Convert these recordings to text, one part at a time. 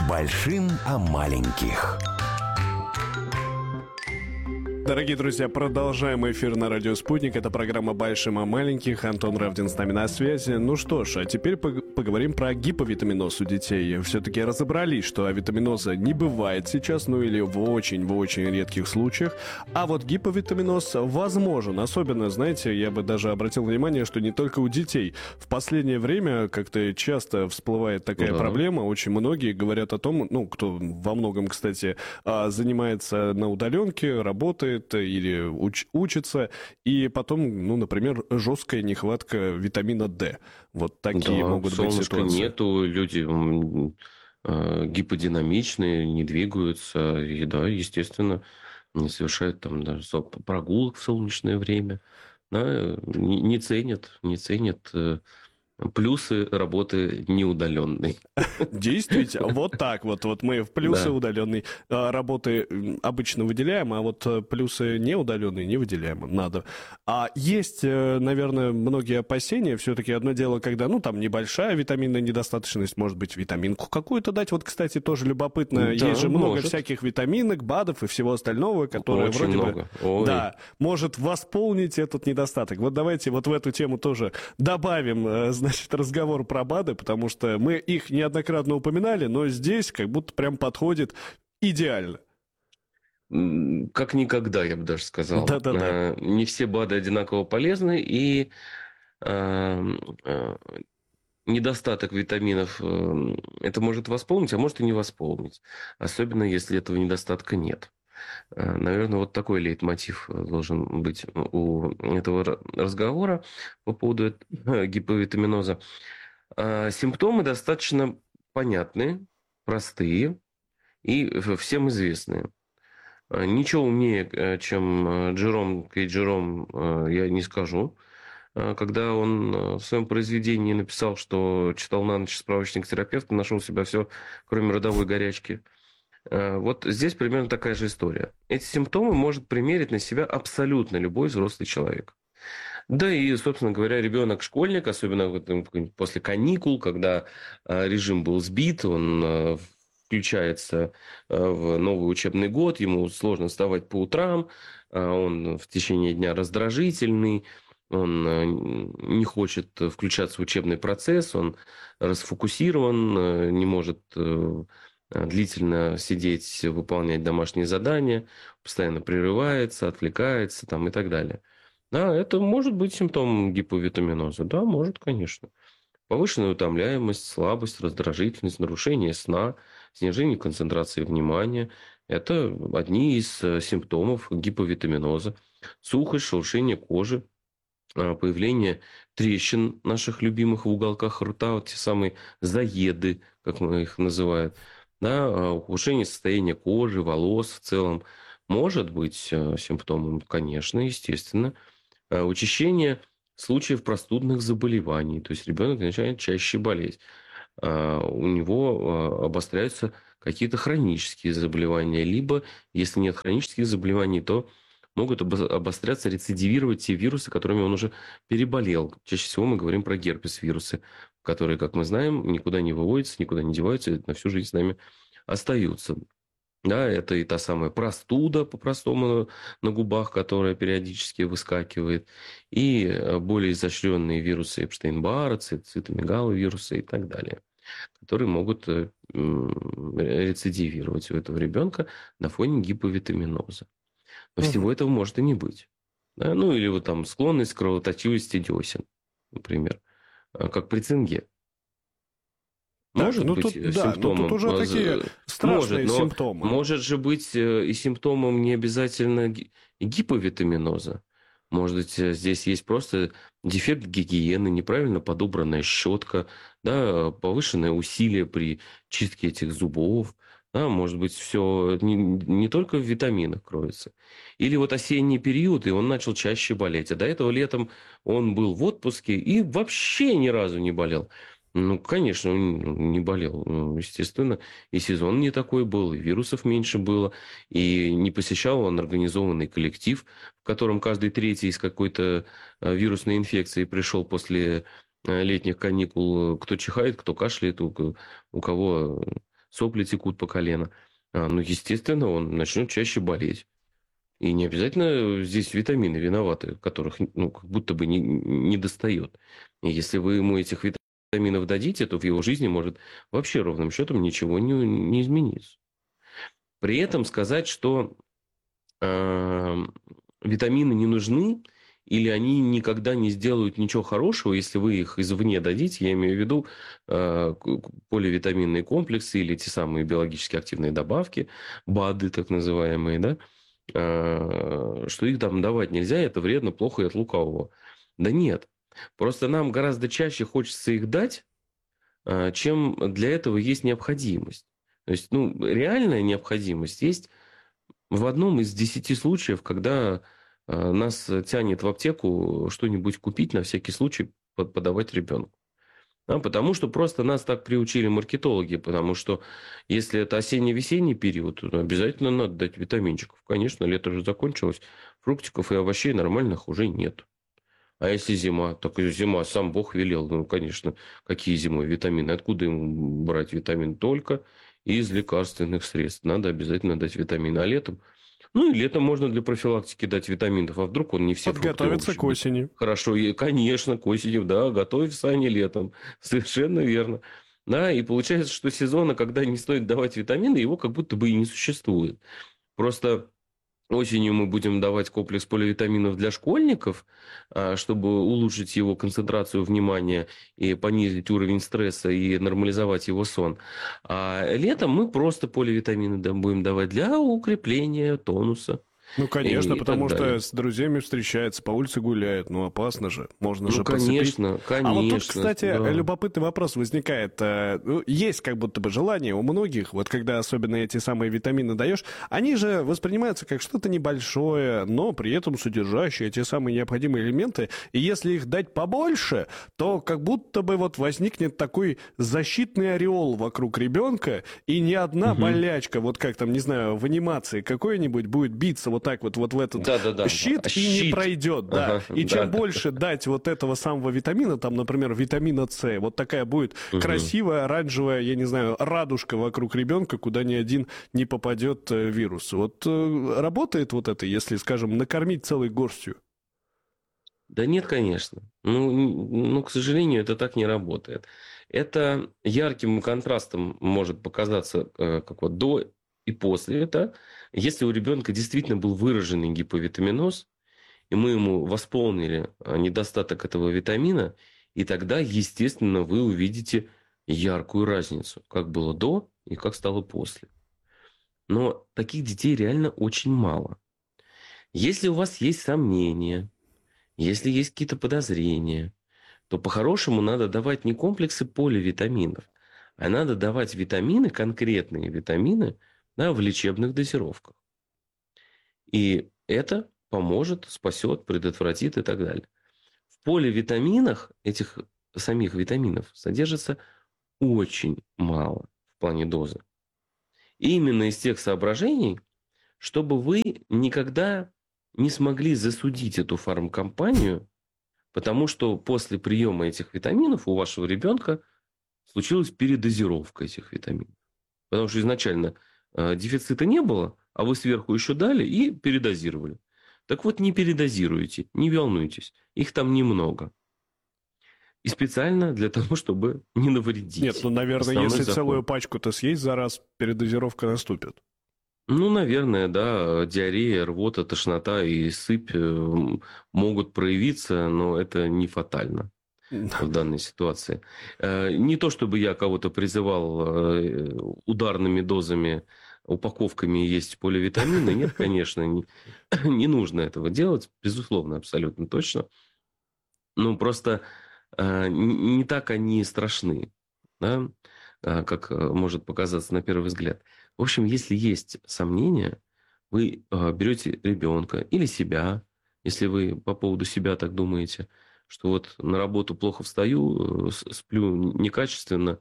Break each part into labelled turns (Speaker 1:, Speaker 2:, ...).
Speaker 1: Большим о маленьких.
Speaker 2: Дорогие друзья, продолжаем эфир на радио «Спутник». Это программа «Большим о маленьких». Антон Равдин с нами на связи. Ну что ж, а теперь поговорим про гиповитаминоз у детей. Все-таки разобрались, что авитаминоза не бывает сейчас, ну или в очень редких случаях. А вот гиповитаминоз возможен. Особенно, знаете, я бы даже обратил внимание, что не только у детей. В последнее время как-то часто всплывает такая проблема. Очень многие говорят о том, ну, кто во многом, кстати, занимается на удаленке, работает, или учится, и потом, ну, например, жесткая нехватка витамина D. Вот такие могут быть ситуации.
Speaker 3: Нету, люди гиподинамичные, не двигаются, и да, естественно, не совершают там даже прогулок в солнечное время, да, не ценят плюсы работы неудаленной.
Speaker 2: Действительно, вот так вот. Вот мы в плюсы удаленной работы обычно выделяем, а вот плюсы неудаленные не выделяем. Надо. А есть, наверное, многие опасения. Все-таки одно дело, когда, ну, там небольшая витаминная недостаточность, может быть, витаминку какую-то дать. Вот, кстати, тоже любопытно. Да, есть же много всяких витаминок, БАДов и всего остального, которые
Speaker 3: очень
Speaker 2: вроде
Speaker 3: много.
Speaker 2: бы... Да, может восполнить этот недостаток. Вот давайте вот в эту тему тоже добавим, значит, разговор про БАДы, потому что мы их неоднократно упоминали, но здесь как будто прям подходит идеально.
Speaker 3: Как никогда, я бы даже сказал.
Speaker 2: Да-да-да.
Speaker 3: Не все БАДы одинаково полезны, и недостаток витаминов это может восполнить, а может и не восполнить. Особенно, если этого недостатка нет. Наверное, вот такой лейтмотив должен быть у этого разговора по поводу гиповитаминоза. Симптомы достаточно понятные, простые и всем известные. Ничего умнее, чем Джером я не скажу. Когда он в своем произведении написал, что читал на ночь справочник терапевта, нашел у себя все, кроме родовой горячки. Вот здесь примерно такая же история. Эти симптомы может примерить на себя абсолютно любой взрослый человек. Да и, собственно говоря, ребенок-школьник, особенно после каникул, когда режим был сбит, он включается в новый учебный год, ему сложно вставать по утрам, он в течение дня раздражительный, он не хочет включаться в учебный процесс, он расфокусирован, не может длительно сидеть, выполнять домашние задания, постоянно прерывается, отвлекается там, и так далее. Да, это может быть симптомом гиповитаминоза. Да, может, конечно. Повышенная утомляемость, слабость, раздражительность, нарушение сна, снижение концентрации внимания. Это одни из симптомов гиповитаминоза. Сухость, шелушение кожи, появление трещин наших любимых в уголках рта, вот те самые заеды, как мы их называем. Да, ухудшение состояния кожи, волос в целом может быть симптомом, конечно, естественно. Учащение случаев простудных заболеваний. То есть ребенок начинает чаще болеть. У него обостряются какие-то хронические заболевания. Либо, если нет хронических заболеваний, то могут обостряться, рецидивировать те вирусы, которыми он уже переболел. Чаще всего мы говорим про герпес-вирусы, которые, как мы знаем, никуда не выводятся, никуда не деваются, на всю жизнь с нами остаются. Да, это и та самая простуда, по-простому, на губах, которая периодически выскакивает, и более изощренные вирусы Эпштейн-Барра, цитомегаловирусы и так далее, которые могут рецидивировать у этого ребенка на фоне гиповитаминоза. Но всего этого может и не быть. Да? Ну, или вот там склонность к кровоточивости десен, например, как при цинге. Может быть симптомом.
Speaker 2: Тут уже такие страшные симптомы.
Speaker 3: Может же быть и симптомом не обязательно гиповитаминоза. Может быть, здесь есть просто дефект гигиены, неправильно подобранная щетка, да, повышенное усилие при чистке этих зубов. Да, может быть, все не только в витаминах кроется. Или вот осенний период, и он начал чаще болеть. А до этого летом он был в отпуске и вообще ни разу не болел. Ну, конечно, он не болел, естественно. И сезон не такой был, и вирусов меньше было. И не посещал он организованный коллектив, в котором каждый третий из какой-то вирусной инфекции пришел после летних каникул. Кто чихает, кто кашляет, у кого сопли текут по колено, ну, естественно, он начнет чаще болеть. И не обязательно здесь витамины виноваты, которых, ну, как будто бы не достает. И если вы ему этих витаминов дадите, то в его жизни может вообще ровным счетом ничего не измениться. При этом сказать, что э, витамины не нужны, или они никогда не сделают ничего хорошего, если вы их извне дадите, я имею в виду поливитаминные комплексы или те самые биологически активные добавки, БАДы так называемые, да, что их там давать нельзя, это вредно, плохо и от лукавого. Да нет. Просто нам гораздо чаще хочется их дать, чем для этого есть необходимость. То есть, ну, реальная необходимость есть в одном из 10 случаев, когда нас тянет в аптеку что-нибудь купить на всякий случай подавать ребенку. Потому что просто нас так приучили маркетологи, потому что если это осенне-весенний период, то обязательно надо дать витаминчиков. Конечно, лето уже закончилось, фруктиков и овощей нормальных уже нет. А если зима, так и зима, сам Бог велел. Ну, конечно, какие зимой витамины? Откуда им брать витамин? Только из лекарственных средств. Надо обязательно дать витамины. А летом? Ну, и летом можно для профилактики дать витаминов. А вдруг он не все фрукты,
Speaker 2: Подготовиться
Speaker 3: овощи
Speaker 2: к осени.
Speaker 3: хорошо, и, конечно, к осени, да, готовь сани летом. Совершенно верно. Да, и получается, что сезона, когда не стоит давать витамины, его как будто бы и не существует. Просто осенью мы будем давать комплекс поливитаминов для школьников, чтобы улучшить его концентрацию внимания и понизить уровень стресса и нормализовать его сон. А летом мы просто поливитамины будем давать для укрепления тонуса.
Speaker 2: Ну, конечно,
Speaker 3: И так
Speaker 2: потому что
Speaker 3: далее.
Speaker 2: с друзьями встречается, по улице гуляет. Ну, опасно же. Можно же
Speaker 3: Ну,
Speaker 2: подцепить.
Speaker 3: конечно,
Speaker 2: А вот тут,
Speaker 3: конечно,
Speaker 2: кстати,
Speaker 3: да.
Speaker 2: любопытный вопрос возникает. Ну, есть как будто бы желание у многих, вот когда особенно эти самые витамины даешь, они же воспринимаются как что-то небольшое, но при этом содержащее те самые необходимые элементы. И если их дать побольше, то как будто бы вот возникнет такой защитный ореол вокруг ребенка, и ни одна
Speaker 3: Мгм.
Speaker 2: болячка, вот как там, не знаю, в анимации какой-нибудь будет биться вот так вот в этот
Speaker 3: Да-да-да.
Speaker 2: щит и не
Speaker 3: Щит.
Speaker 2: пройдет, да.
Speaker 3: Ага,
Speaker 2: И чем
Speaker 3: да.
Speaker 2: больше дать вот этого самого витамина, там, например, витамина С, вот такая будет
Speaker 3: Мгм.
Speaker 2: красивая, оранжевая, я не знаю, радужка вокруг ребенка, куда ни один не попадет вирус. Вот работает вот это, если, скажем, накормить целой горстью?
Speaker 3: Да нет, конечно. Ну, к сожалению, это так не работает. Это ярким контрастом может показаться как вот до и после. Это если у ребенка действительно был выраженный гиповитаминоз, и мы ему восполнили недостаток этого витамина, и тогда, естественно, вы увидите яркую разницу, как было до и как стало после. Но таких детей реально очень мало. Если у вас есть сомнения, если есть какие-то подозрения, то по-хорошему надо давать не комплексы поливитаминов, а надо давать витамины, конкретные витамины, да, в лечебных дозировках. И это поможет, спасет, предотвратит и так далее. В поливитаминах этих самих витаминов содержится очень мало в плане дозы. И именно из тех соображений, чтобы вы никогда не смогли засудить эту фармкомпанию, потому что после приема этих витаминов у вашего ребенка случилась передозировка этих витаминов. Потому что изначально дефицита не было, а вы сверху еще дали и передозировали. Так вот, не передозируйте, не волнуйтесь. Их там немного. И специально для того, чтобы не
Speaker 2: Нет,
Speaker 3: навредить.
Speaker 2: ну, наверное,
Speaker 3: Основной
Speaker 2: если
Speaker 3: закон.
Speaker 2: целую пачку-то съесть за раз, передозировка наступит.
Speaker 3: Ну, наверное, да, диарея, рвота, тошнота и сыпь могут проявиться, но это не фатально в данной ситуации. Не то, чтобы я кого-то призывал ударными дозами, упаковками есть поливитамины. Нет, конечно, не нужно этого делать, безусловно, абсолютно точно. Ну, просто не так они страшны, да, как может показаться на первый взгляд. В общем, если есть сомнения, вы берете ребенка или себя, если вы по поводу себя так думаете, что вот на работу плохо встаю, сплю некачественно,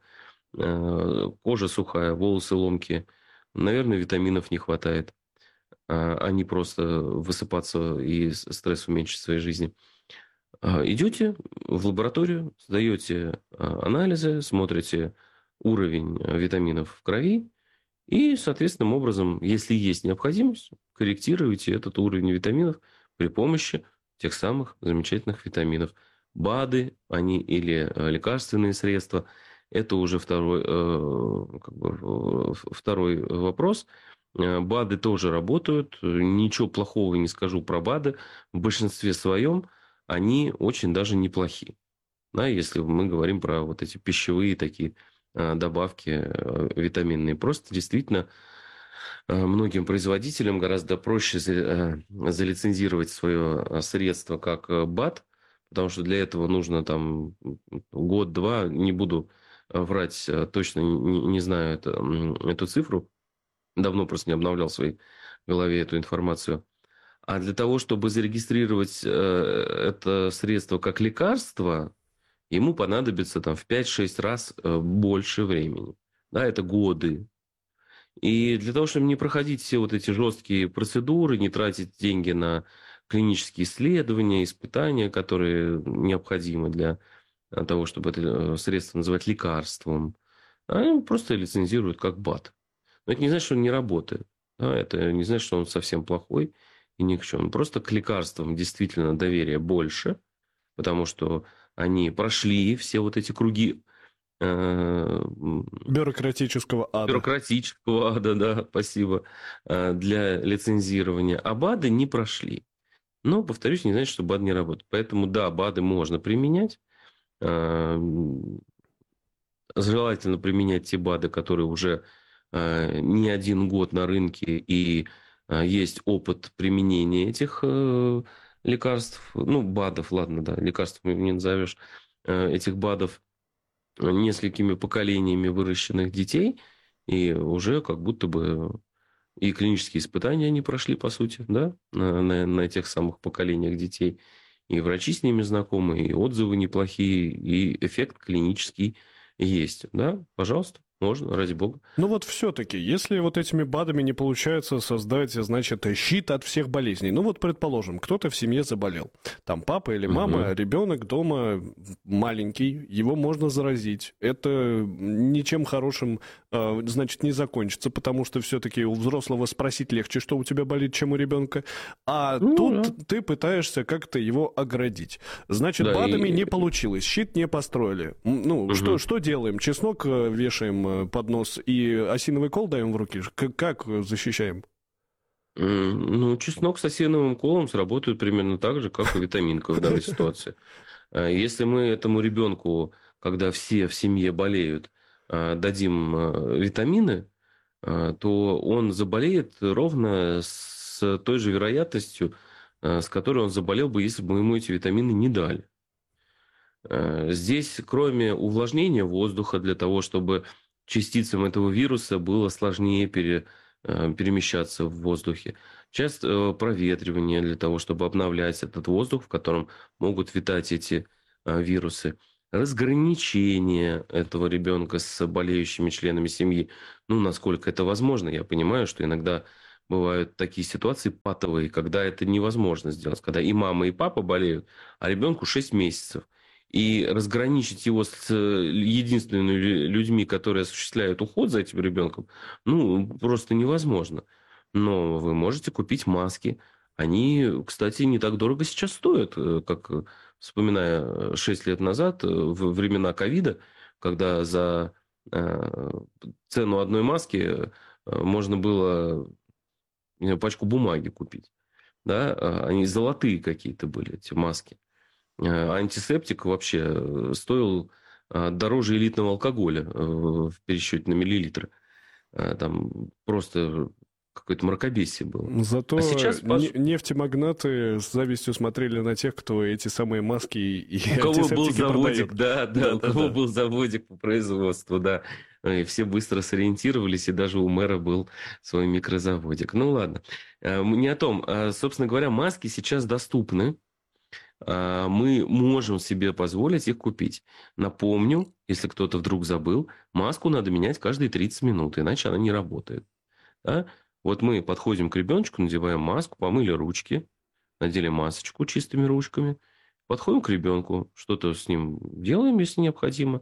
Speaker 3: кожа сухая, волосы ломкие, наверное, витаминов не хватает, а не просто высыпаться и стресс уменьшить в своей жизни. Идете в лабораторию, сдаете анализы, смотрите уровень витаминов в крови и, соответственным образом, если есть необходимость, корректируете этот уровень витаминов при помощи тех самых замечательных витаминов. БАДы, они или лекарственные средства, это уже второй вопрос. БАДы тоже работают. Ничего плохого не скажу про БАДы. В большинстве своем они очень даже неплохи. Да, если мы говорим про вот эти пищевые такие добавки витаминные. Просто действительно многим производителям гораздо проще залицензировать свое средство как БАД, потому что для этого нужно там год-два, не буду врать, точно не знаю эту цифру, давно просто не обновлял в своей голове эту информацию. А для того, чтобы зарегистрировать это средство как лекарство, ему понадобится там в 5-6 раз больше времени. Да, это годы. И для того, чтобы не проходить все вот эти жесткие процедуры, не тратить деньги на клинические исследования, испытания, которые необходимы для того, чтобы это средство называть лекарством, они просто лицензируют как БАД. Но это не значит, что он не работает. Да, это не значит, что он совсем плохой и ни к чему. Просто к лекарствам действительно доверия больше, потому что они прошли все вот эти круги
Speaker 2: Бюрократического ада.
Speaker 3: бюрократического ада, да, спасибо, для лицензирования. А БАДы не прошли. Но, повторюсь, не значит, что БАД не работает. Поэтому, да, БАДы можно применять. Желательно применять те БАДы, которые уже не один год на рынке и есть опыт применения этих лекарств. Ну, БАДов, ладно, да, лекарств не назовешь. Этих БАДов несколькими поколениями выращенных детей, и уже как будто бы и клинические испытания они прошли, по сути, да, на тех самых поколениях детей. И врачи с ними знакомы, и отзывы неплохие, и эффект клинический есть. Да, пожалуйста, можно, ради бога.
Speaker 2: Ну вот все-таки, если вот этими БАДами не получается создать, значит, щит от всех болезней, ну вот предположим, кто-то в семье заболел, там папа или мама, ребенок дома маленький, его можно заразить, это ничем хорошим, значит, не закончится, потому что все-таки у взрослого спросить легче, что у тебя болит, чем у ребенка, а тут ты пытаешься как-то его оградить. Значит,
Speaker 3: Да,
Speaker 2: БАДами
Speaker 3: и-
Speaker 2: не получилось, щит не построили. Ну, что делаем? Чеснок вешаем под нос и осиновый кол даем в руки? Как защищаем?
Speaker 3: Ну, чеснок с осиновым колом сработают примерно так же, как и витаминка в данной ситуации. Если мы этому ребенку, когда все в семье болеют, дадим витамины, то он заболеет ровно с той же вероятностью, с которой он заболел бы, если бы мы ему эти витамины не дали. Здесь, кроме увлажнения воздуха для того, чтобы частицам этого вируса было сложнее перемещаться в воздухе, часто проветривание для того, чтобы обновлять этот воздух, в котором могут витать эти вирусы, разграничение этого ребенка с болеющими членами семьи, ну, насколько это возможно. Я понимаю, что иногда бывают такие ситуации патовые, когда это невозможно сделать, когда и мама, и папа болеют, а ребенку 6 месяцев. И разграничить его с единственными людьми, которые осуществляют уход за этим ребенком, ну, просто невозможно. Но вы можете купить маски. Они, кстати, не так дорого сейчас стоят, как, вспоминая 6 лет назад, в времена ковида, когда за цену одной маски можно было пачку бумаги купить. Да? Они золотые какие-то были, эти маски. Антисептик вообще стоил дороже элитного алкоголя в пересчете на миллилитры. Там просто какое-то мракобесие было.
Speaker 2: Зато
Speaker 3: А сейчас
Speaker 2: нефтемагнаты с завистью смотрели на тех, кто эти самые маски и
Speaker 3: у кого был
Speaker 2: антисептики
Speaker 3: заводик,
Speaker 2: продает.
Speaker 3: да, у
Speaker 2: Да.
Speaker 3: кого был заводик по производству, да. И все быстро сориентировались, и даже у мэра был свой микрозаводик. Ну ладно, не о том. Собственно говоря, маски сейчас доступны. Мы можем себе позволить их купить. Напомню, если кто-то вдруг забыл, маску надо менять каждые 30 минут, иначе она не работает. Да? Вот мы подходим к ребеночку, надеваем маску, помыли ручки, надели масочку чистыми ручками, подходим к ребенку, что-то с ним делаем, если необходимо,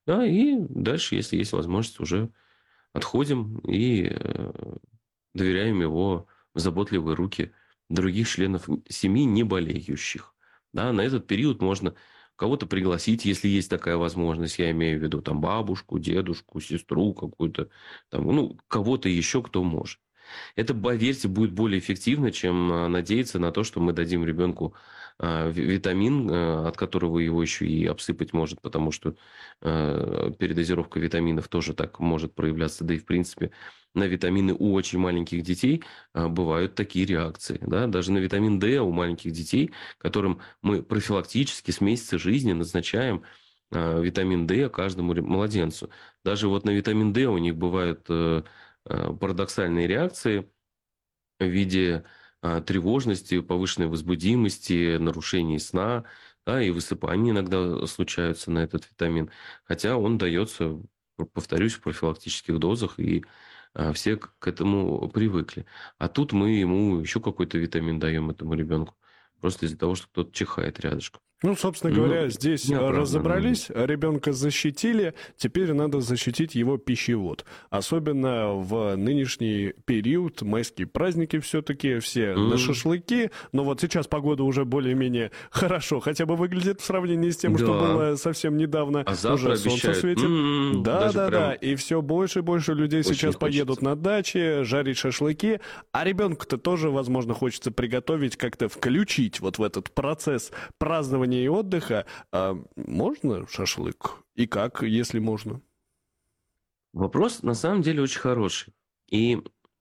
Speaker 3: Да, и дальше, если есть возможность, уже отходим и доверяем его в заботливые руки других членов семьи, не болеющих. Да, на этот период можно кого-то пригласить, если есть такая возможность. Я имею в виду там бабушку, дедушку, сестру какую-то, там, ну, кого-то еще, кто может. Это, поверьте, будет более эффективно, чем надеяться на то, что мы дадим ребенку витамин, от которого его еще и обсыпать может, потому что передозировка витаминов тоже так может проявляться. Да и, в принципе, на витамины у очень маленьких детей бывают такие реакции. Да? Даже на витамин D у маленьких детей, которым мы профилактически с месяца жизни назначаем витамин D каждому младенцу. Даже вот на витамин D у них бывают парадоксальные реакции в виде тревожности, повышенной возбудимости, нарушений сна, да, и высыпания иногда случаются на этот витамин. Хотя он дается, повторюсь, в профилактических дозах, и все к этому привыкли. А тут мы ему еще какой-то витамин даем этому ребенку. Просто из-за того, что кто-то чихает рядышком.
Speaker 2: Ну, собственно
Speaker 3: Ну,
Speaker 2: говоря, здесь
Speaker 3: неоправданно.
Speaker 2: разобрались, ребенка защитили, теперь надо защитить его пищевод. Особенно в нынешний период, майские праздники все-таки, все на шашлыки, но вот сейчас погода уже более-менее хорошо, хотя бы выглядит в сравнении с тем, что
Speaker 3: Да.
Speaker 2: было совсем недавно.
Speaker 3: А завтра
Speaker 2: Уже солнце
Speaker 3: обещают.
Speaker 2: светит.
Speaker 3: Даже
Speaker 2: Да,
Speaker 3: прям
Speaker 2: и все больше и больше людей
Speaker 3: очень
Speaker 2: сейчас поедут
Speaker 3: хочется.
Speaker 2: на даче, жарить шашлыки, а ребенку-то тоже, возможно, хочется приготовить, как-то включить вот в этот процесс празднования и отдыха. А можно шашлык? И как, если можно?
Speaker 3: Вопрос на самом деле очень хороший. И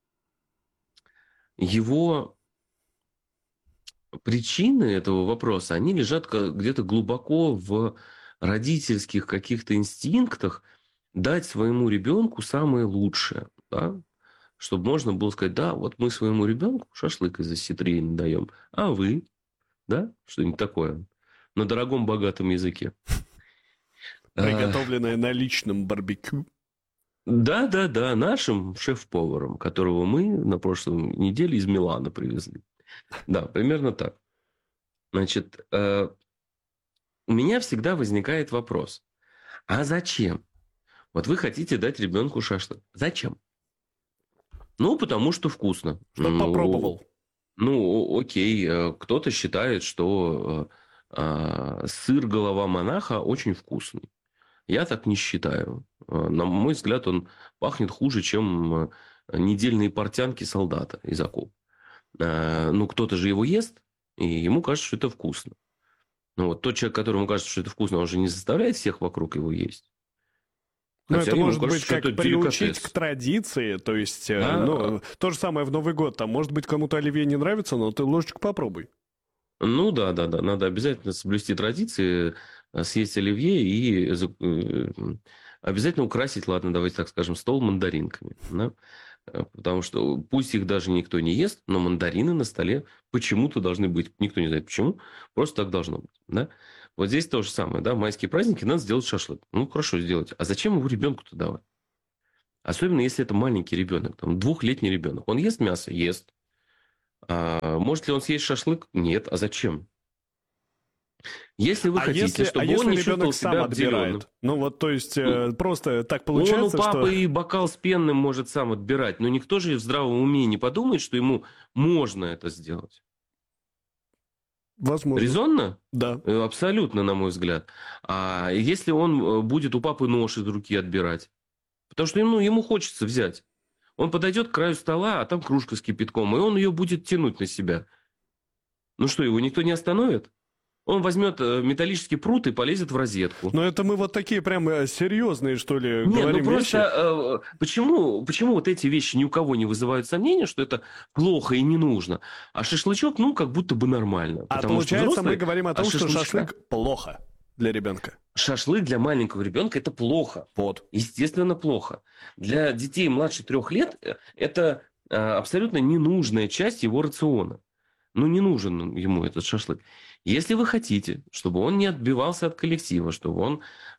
Speaker 3: его причины этого вопроса, они лежат где-то глубоко в родительских каких-то инстинктах дать своему ребенку самое лучшее, да? Чтобы можно было сказать, да, вот мы своему ребенку шашлык из осетрины даем, а вы, да, что-нибудь такое, на дорогом богатом языке.
Speaker 2: Приготовленное на личном барбекю.
Speaker 3: Да, нашим шеф-поваром, которого мы на прошлой неделе из Милана привезли. Да, примерно так. Значит, у меня всегда возникает вопрос. А зачем? Вот вы хотите дать ребенку шашлык. Зачем? Ну, потому что вкусно.
Speaker 2: Чтоб попробовал.
Speaker 3: Ну, окей. Кто-то считает, что сыр голова монаха очень вкусный. Я так не считаю. На мой взгляд, он пахнет хуже, чем недельные портянки солдата из окопа. Ну, кто-то же его ест, и ему кажется, что это вкусно. Ну, вот тот человек, которому кажется, что это вкусно, он же не заставляет всех вокруг его есть.
Speaker 2: Ну,
Speaker 3: Хотя
Speaker 2: это
Speaker 3: ему
Speaker 2: может
Speaker 3: кажется,
Speaker 2: быть
Speaker 3: что
Speaker 2: как
Speaker 3: это
Speaker 2: приучить
Speaker 3: деликатес.
Speaker 2: к традиции, то есть,
Speaker 3: Да.
Speaker 2: ну, то же самое в Новый год, там, может быть, кому-то оливье не нравится, но ты ложечку попробуй.
Speaker 3: Ну, да. Надо обязательно соблюсти традиции, съесть оливье и обязательно украсить, ладно, давайте так скажем, стол мандаринками. Да? Потому что пусть их даже никто не ест, но мандарины на столе почему-то должны быть. Никто не знает почему, просто так должно быть. Да? Вот здесь то же самое. Да? В майские праздники надо сделать шашлык. Ну, хорошо сделать. А зачем его ребенку-то давать? Особенно, если это маленький ребенок, там, 2-летний ребенок. Он ест мясо? Ест. А может ли он съесть шашлык? Нет. А зачем? Если вы хотите, чтобы он не чувствовал
Speaker 2: ребенок сам
Speaker 3: себя обделенным.
Speaker 2: отбирает? Ну, вот, то есть, просто так
Speaker 3: Он у
Speaker 2: получается,
Speaker 3: папы
Speaker 2: что...
Speaker 3: и бокал с пенным может сам отбирать, но никто же в здравом уме не подумает, что ему можно это сделать.
Speaker 2: Возможно.
Speaker 3: Резонно?
Speaker 2: Да.
Speaker 3: Абсолютно, на мой взгляд. А если он будет у папы нож из руки отбирать? Потому что ему хочется взять. Он подойдет к краю стола, а там кружка с кипятком, и он ее будет тянуть на себя. Ну что, его никто не остановит? Он возьмет металлический прут и полезет в розетку.
Speaker 2: Но это мы вот такие прям серьезные, что ли,
Speaker 3: Нет,
Speaker 2: говорим
Speaker 3: ну
Speaker 2: вещи.
Speaker 3: просто почему вот эти вещи ни у кого не вызывают сомнения, что это плохо и не нужно, а шашлычок, ну, как будто бы нормально.
Speaker 2: А
Speaker 3: потому что
Speaker 2: получается, мы
Speaker 3: взрослые
Speaker 2: говорим о том,
Speaker 3: от
Speaker 2: что
Speaker 3: шашлычка-
Speaker 2: шашлык плохо для ребенка.
Speaker 3: Шашлык для маленького ребенка – это плохо.
Speaker 2: Вот.
Speaker 3: Естественно, плохо. Для детей младше 3 лет это абсолютно ненужная часть его рациона. Ну, не нужен ему этот шашлык. Если вы хотите, чтобы он не отбивался от коллектива, чтобы он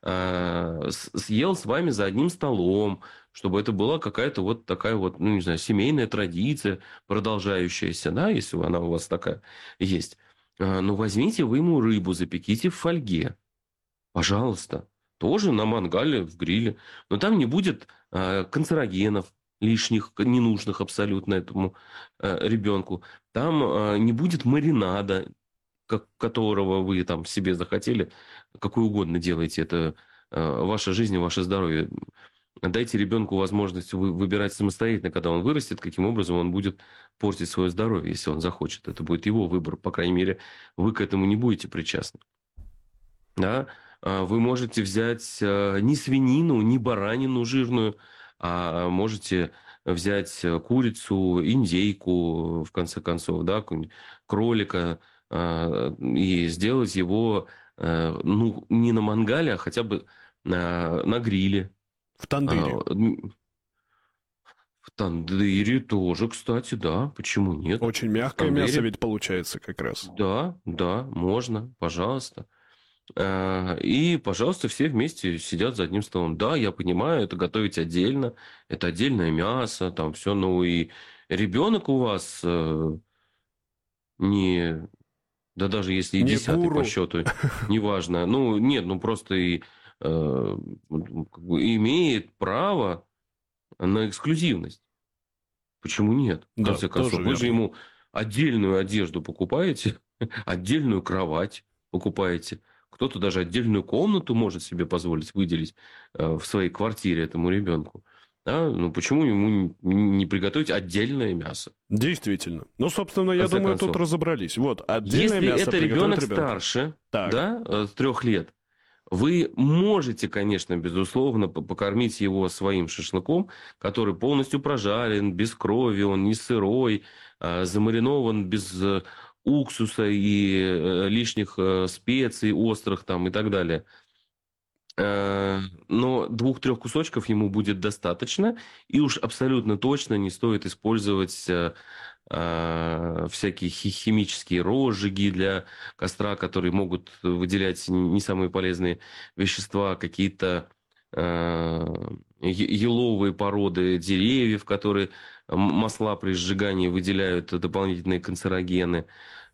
Speaker 3: съел с вами за одним столом, чтобы это была какая-то вот такая вот, ну, не знаю, семейная традиция, продолжающаяся, да, если она у вас такая есть, ну, возьмите вы ему рыбу, запеките в фольге. Пожалуйста. тоже на мангале, в гриле. Но там не будет канцерогенов лишних, ненужных абсолютно этому ребенку. Там не будет маринада, которого вы там себе захотели, какой угодно делаете. Это ваша жизнь и ваше здоровье. Дайте ребенку возможность выбирать самостоятельно, когда он вырастет, каким образом он будет портить свое здоровье, если он захочет. Это будет его выбор. По крайней мере, вы к этому не будете причастны. Да? Вы можете взять не свинину, не баранину жирную, а можете взять курицу, индейку, в конце концов, да, кролика, и сделать его не на мангале, а хотя бы на гриле.
Speaker 2: В тандыре.
Speaker 3: В тандыре тоже, кстати, да. Почему нет?
Speaker 2: Очень мягкое мясо ведь получается как раз.
Speaker 3: Да, можно, пожалуйста. И, пожалуйста, все вместе сидят за одним столом. Да, я понимаю, это готовить отдельно, это отдельное мясо, там все, ну и ребенок у вас не... Да даже если и
Speaker 2: не
Speaker 3: 10-й
Speaker 2: гуру.
Speaker 3: по счету, неважно. Ну, нет, ну просто и имеет право на эксклюзивность. Почему нет? В конце концов, вы же ему отдельную одежду покупаете, отдельную кровать покупаете. Кто-то даже отдельную комнату может себе позволить выделить в своей квартире этому ребенку. Да? Ну, почему ему не приготовить отдельное мясо?
Speaker 2: Действительно. Ну, собственно, я думаю, тут разобрались. Вот, отдельное
Speaker 3: если
Speaker 2: мясо
Speaker 3: это ребенок старше, да, с 3 лет, вы можете, конечно, безусловно, покормить его своим шашлыком, который полностью прожарен, без крови, он не сырой, замаринован без уксуса и лишних специй острых там и так далее. Но 2-3 кусочков ему будет достаточно, и уж абсолютно точно не стоит использовать всякие химические розжиги для костра, которые могут выделять не самые полезные вещества, какие-то еловые породы деревьев, которые масла при сжигании выделяют дополнительные канцерогены.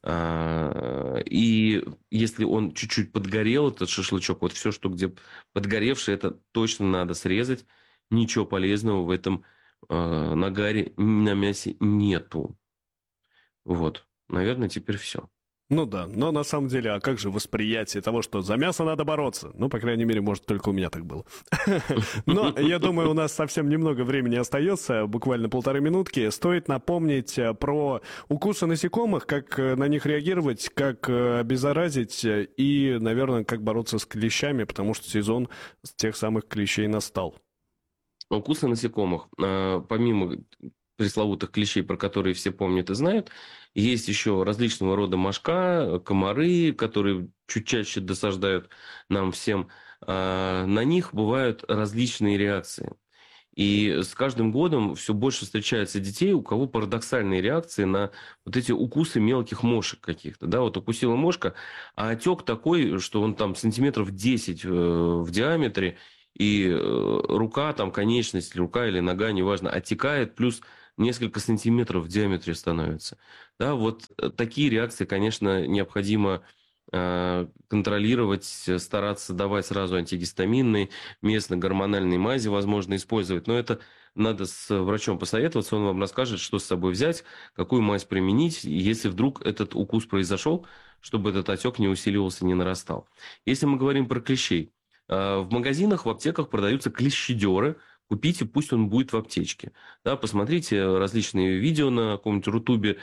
Speaker 3: И если он чуть-чуть подгорел, этот шашлычок, вот все, что где подгоревшее, это точно надо срезать. Ничего полезного в этом нагаре, на мясе нету. Вот, наверное, теперь все.
Speaker 2: Ну да, но на самом деле, а как же восприятие того, что за мясо надо бороться? Ну, по крайней мере, может, только у меня так было. Но я думаю, у нас совсем немного времени остается, буквально 1,5 минутки. Стоит напомнить про укусы насекомых, как на них реагировать, как обеззаразить и, наверное, как бороться с клещами, потому что сезон тех самых клещей настал.
Speaker 3: Укусы насекомых, помимо пресловутых клещей, про которые все помнят и знают, есть еще различного рода мошка, комары, которые чуть чаще досаждают нам всем. На них бывают различные реакции. И с каждым годом все больше встречается детей, у кого парадоксальные реакции на вот эти укусы мелких мошек каких-то. Да, вот укусила мошка, а отек такой, что он там сантиметров 10 в диаметре, и рука, там конечность, рука или нога, неважно, оттекает, плюс несколько сантиметров в диаметре становится. Да, вот такие реакции, конечно, необходимо контролировать, стараться давать сразу антигистаминные, местно-гормональные мази, возможно, использовать. Но это надо с врачом посоветоваться, он вам расскажет, что с собой взять, какую мазь применить, если вдруг этот укус произошел, чтобы этот отек не усиливался, не нарастал. Если мы говорим про клещей, в магазинах, в аптеках продаются клещедеры. Купите, пусть он будет в аптечке. Да, посмотрите различные видео на каком-нибудь Рутубе,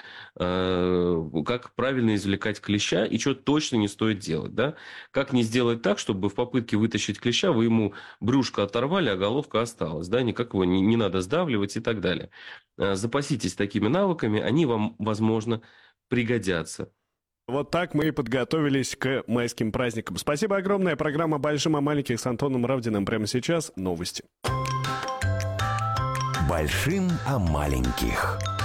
Speaker 3: как правильно извлекать клеща и что точно не стоит делать. Да? Как не сделать так, чтобы в попытке вытащить клеща вы ему брюшко оторвали, а головка осталась. Да? Никак его не надо сдавливать и так далее. Запаситесь такими навыками, они вам, возможно, пригодятся.
Speaker 2: Вот так мы и подготовились к майским праздникам. Спасибо огромное. Программа «Большим о маленьких» с Антоном Равдиным. Прямо сейчас новости.
Speaker 1: Большим о маленьких.